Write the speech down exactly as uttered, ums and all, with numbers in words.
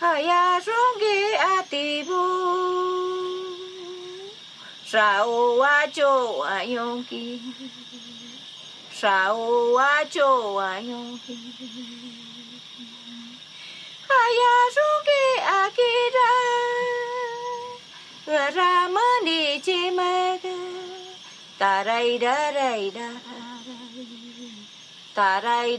Haya rungi atibu Sao wacho ayonki Sao wacho ayonki Haya rungi akira Ramani chimaga Tarai darai darai Tarai